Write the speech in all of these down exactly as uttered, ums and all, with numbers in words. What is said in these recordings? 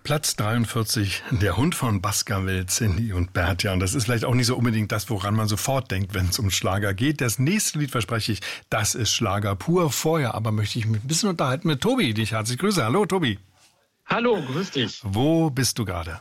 Platz dreiundvierzig, der Hund von Baskerville, Cindy und Bert. Ja, und das ist vielleicht auch nicht so unbedingt das, woran man sofort denkt, wenn es um Schlager geht. Das nächste Lied, verspreche ich, das ist Schlager pur. Vorher aber möchte ich mich ein bisschen unterhalten mit Tobi, den ich herzlich grüße. Hallo, Tobi. Hallo, grüß dich. Wo bist du gerade?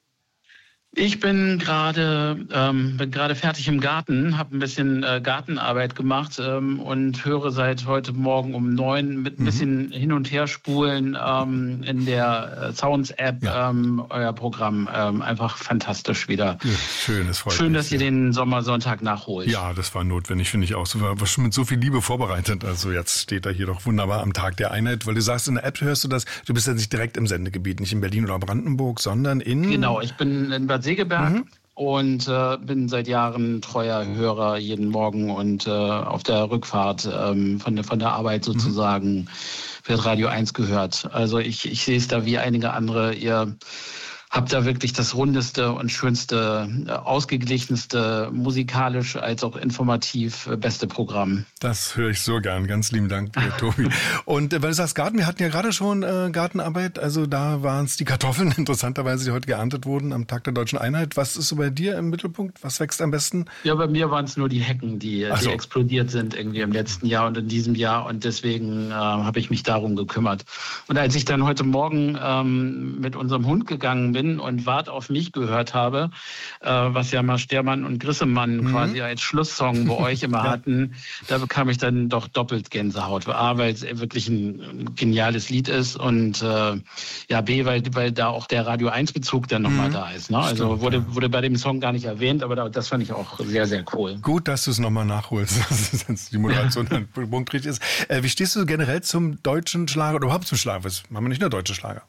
Ich bin gerade ähm, bin gerade fertig im Garten, habe ein bisschen äh, Gartenarbeit gemacht ähm, und höre seit heute Morgen um neun mit ein bisschen mhm. hin und her spulen ähm, in der äh, Sounds-App ja. ähm, euer Programm. Ähm, einfach fantastisch wieder. Ja, schön, das freut Schön, mich, dass ihr ja. den Sommersonntag nachholt. Ja, das war notwendig, finde ich auch. So, war schon mit so viel Liebe vorbereitet. Also jetzt steht er hier doch wunderbar am Tag der Einheit, weil du sagst, in der App hörst du das, du bist ja nicht direkt im Sendegebiet, nicht in Berlin oder Brandenburg, sondern in... Genau, ich bin in Bad Segeberg. Mhm. Und äh, bin seit Jahren treuer Hörer jeden Morgen und äh, auf der Rückfahrt ähm, von, der, von der Arbeit sozusagen mhm. wird Radio eins gehört. Also ich, ich sehe es da wie einige andere. Ihr habt da wirklich das rundeste und schönste, ausgeglichenste, musikalisch als auch informativ beste Programm. Das höre ich so gern. Ganz lieben Dank, Tobi. Und äh, weil du sagst Garten, wir hatten ja gerade schon äh, Gartenarbeit, also da waren es die Kartoffeln, interessanterweise, die heute geerntet wurden am Tag der Deutschen Einheit. Was ist so bei dir im Mittelpunkt? Was wächst am besten? Ja, bei mir waren es nur die Hecken, die, Ach so. die explodiert sind irgendwie im letzten Jahr und in diesem Jahr und deswegen äh, habe ich mich darum gekümmert. Und als ich dann heute Morgen ähm, mit unserem Hund gegangen bin, und Wart auf mich gehört habe, äh, was ja mal Stermann und Grissemann mhm. quasi als Schlusssong bei euch immer ja. hatten, da bekam ich dann doch doppelt Gänsehaut. A, weil es wirklich ein geniales Lied ist und äh, ja, B, weil, weil da auch der Radio eins Bezug dann nochmal mhm. da ist. Ne? Also Stimmt, wurde, ja. wurde bei dem Song gar nicht erwähnt, aber das fand ich auch sehr, sehr cool. Gut, dass du es nochmal nachholst, dass die Moderation dann punktrig ist. Äh, wie stehst du generell zum deutschen Schlager oder überhaupt zum Schlager? Was machen wir nicht nur deutsche Schlager?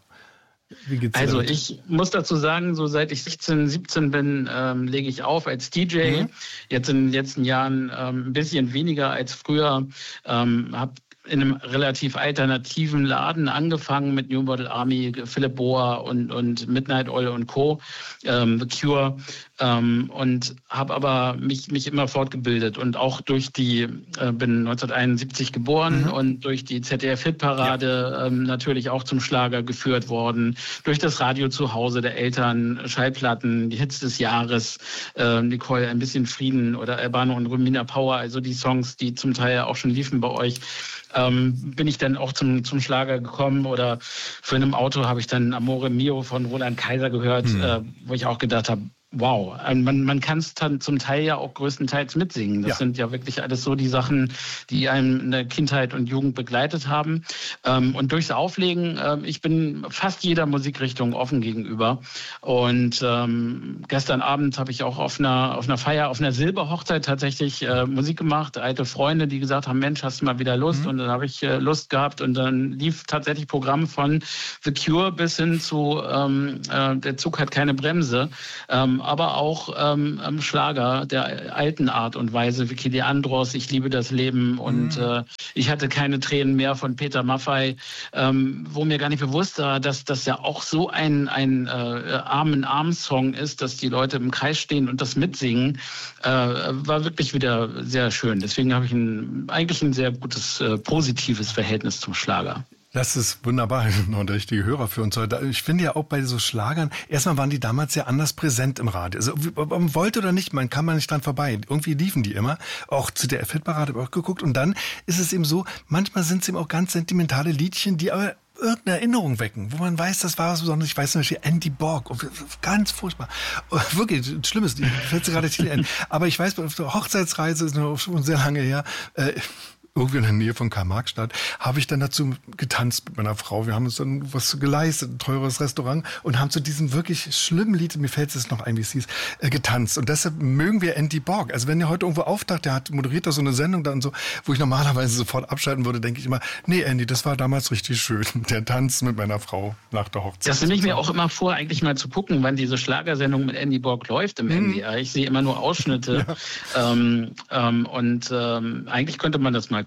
Also ich muss dazu sagen, so seit ich sechzehn, siebzehn bin, ähm, lege ich auf als D J. Mhm. Jetzt in den letzten Jahren ähm, ein bisschen weniger als früher. Ähm, habe in einem relativ alternativen Laden angefangen mit New Model Army, Philipp Boa und, und Midnight Oil und Co., ähm, The Cure. Ähm, und habe aber mich, mich immer fortgebildet und auch durch die, äh, bin neunzehnhunderteinundsiebzig geboren mhm. und durch die Z D F-Hitparade ja. ähm, natürlich auch zum Schlager geführt worden, durch das Radio zu Hause der Eltern, Schallplatten, die Hits des Jahres, äh, Nicole, ein bisschen Frieden oder Albano und Romina Power, also die Songs, die zum Teil ja auch schon liefen bei euch. Ähm, bin ich dann auch zum, zum Schlager gekommen oder für einem Auto habe ich dann Amore Mio von Roland Kaiser gehört, mhm. äh, wo ich auch gedacht habe, wow, man, man kann es dann zum Teil ja auch größtenteils mitsingen. Das ja. sind ja wirklich alles so die Sachen, die einem in der Kindheit und Jugend begleitet haben. Ähm, und durchs Auflegen, äh, ich bin fast jeder Musikrichtung offen gegenüber. Und ähm, gestern Abend habe ich auch auf einer, auf einer Feier, auf einer Silberhochzeit tatsächlich äh, Musik gemacht. Alte Freunde, die gesagt haben, Mensch, hast du mal wieder Lust? Mhm. Und dann habe ich äh, Lust gehabt und dann lief tatsächlich Programm von The Cure bis hin zu ähm, äh, Der Zug hat keine Bremse. Ähm, aber auch ähm, am Schlager der alten Art und Weise, Vicky Leandros, Ich liebe das Leben und mhm. äh, Ich hatte keine Tränen mehr von Peter Maffay, ähm, wo mir gar nicht bewusst war, dass das ja auch so ein, ein äh, Arm-in-Arm-Song ist, dass die Leute im Kreis stehen und das mitsingen, äh, war wirklich wieder sehr schön. Deswegen habe ich ein, eigentlich ein sehr gutes, äh, positives Verhältnis zum Schlager. Das ist wunderbar und der richtige Hörer für uns heute. Ich finde ja auch bei so Schlagern, erstmal waren die damals ja anders präsent im Radio. Also ob man wollte oder nicht, man kam mal nicht dran vorbei. Irgendwie liefen die immer. Auch zu der F-Hitparade habe ich auch geguckt. Und dann ist es eben so, manchmal sind es eben auch ganz sentimentale Liedchen, die aber irgendeine Erinnerung wecken, wo man weiß, das war was Besonderes. Ich weiß zum Beispiel Andy Borg, ganz furchtbar. Wirklich, Schlimmes, die fällt sich gerade Titel ein. Aber ich weiß, auf der Hochzeitsreise, ist noch schon sehr lange her, äh, irgendwie in der Nähe von Karl-Marx-Stadt, habe ich dann dazu getanzt mit meiner Frau. Wir haben uns dann was geleistet, ein teures Restaurant und haben zu diesem wirklich schlimmen Lied, mir fällt es noch ein, wie es hieß, äh, getanzt. Und deshalb mögen wir Andy Borg. Also wenn der heute irgendwo auftaucht, der hat moderiert da so eine Sendung dann so, wo ich normalerweise sofort abschalten würde, denke ich immer, nee Andy, das war damals richtig schön. Der Tanz mit meiner Frau nach der Hochzeit. Das nehme ich mir auch immer vor, eigentlich mal zu gucken, wann diese Schlagersendung mit Andy Borg läuft im mhm. N D R. Ich sehe immer nur Ausschnitte. Ja. Ähm, ähm, und ähm, eigentlich könnte man das mal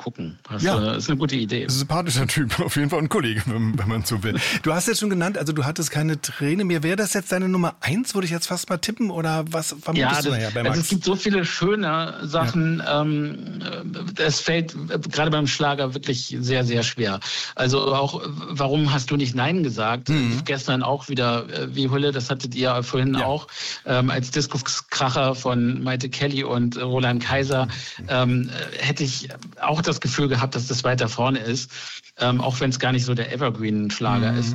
gucken. Das ja. ist eine gute Idee. Sympathischer Typ, auf jeden Fall ein Kollege, wenn, wenn man so will. Du hast jetzt schon genannt, also du hattest keine Träne mehr. Wäre das jetzt deine Nummer eins? Würde ich jetzt fast mal tippen oder was vermutest ja, das, du nachher bei Max? Also es gibt so viele schöne Sachen. Ja. Ähm, es fällt gerade beim Schlager wirklich sehr, sehr schwer. Also auch, warum hast du nicht Nein gesagt? Mhm. Gestern auch wieder äh, wie Hulle, das hattet ihr ja vorhin ja. auch, ähm, als Disco-Kracher von Maite Kelly und äh, Roland Kaiser, ähm, hätte ich auch das Gefühl gehabt, dass das weiter vorne ist, ähm, auch wenn es gar nicht so der Evergreen-Schlager mhm. ist.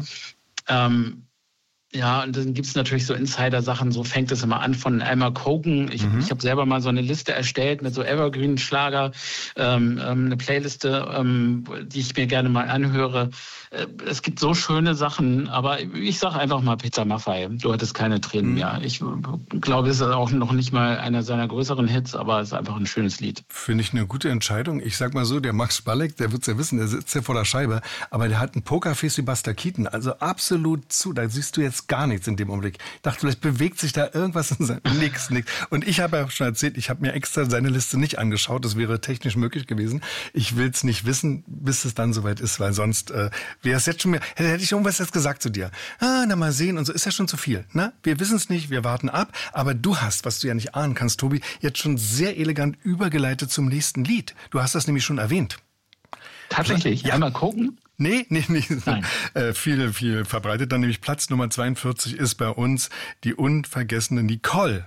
Ähm, Ja, und dann gibt es natürlich so Insider-Sachen, so fängt es immer an von Alma Cogan. Ich, mhm. ich habe selber mal so eine Liste erstellt mit so Evergreen-Schlager, ähm, eine Playliste, ähm, die ich mir gerne mal anhöre. Äh, es gibt so schöne Sachen, aber ich sage einfach mal Peter Maffay, du hattest keine Tränen mhm. mehr. Ich glaube, es ist auch noch nicht mal einer seiner größeren Hits, aber es ist einfach ein schönes Lied. Finde ich eine gute Entscheidung. Ich sag mal so, der Max Spalek, der wird es ja wissen, der sitzt ja vor der Scheibe, aber der hat ein Pokerface wie Buster Keaton, also absolut zu. Da siehst du jetzt gar nichts in dem Augenblick. Ich dachte, vielleicht bewegt sich da irgendwas in seinem... Nix, nix. Und ich habe ja schon erzählt, ich habe mir extra seine Liste nicht angeschaut. Das wäre technisch möglich gewesen. Ich will es nicht wissen, bis es dann soweit ist, weil sonst äh, wäre es jetzt schon mehr... Hätte, hätte ich irgendwas jetzt gesagt zu dir. Ah, na mal sehen und so. Ist ja schon zu viel. Ne? Wir wissen es nicht, wir warten ab. Aber du hast, was du ja nicht ahnen kannst, Tobi, jetzt schon sehr elegant übergeleitet zum nächsten Lied. Du hast das nämlich schon erwähnt. Tatsächlich? Ja. Einmal gucken? Nee, nee, nee. Äh, viel, viel verbreitet. Dann nämlich Platz Nummer zweiundvierzig ist bei uns die unvergessene Nicole.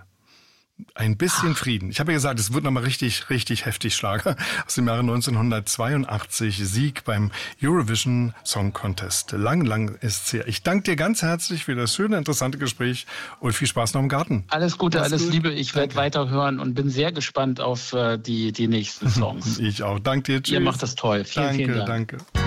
Ein bisschen Frieden. Ich habe ja gesagt, es wird nochmal richtig, richtig heftig Schlager. Aus dem Jahre neunzehnhundertzweiundachtzig, Sieg beim Eurovision Song Contest. Lang, lang ist's her. Ich danke dir ganz herzlich für das schöne, interessante Gespräch und viel Spaß noch im Garten. Alles Gute, alles, alles gut. Liebe. Ich werde weiterhören und bin sehr gespannt auf äh, die, die nächsten Songs. Ich auch. Danke dir. Tschüss. Ihr macht das toll. Vielen, danke, vielen Dank. Danke, danke.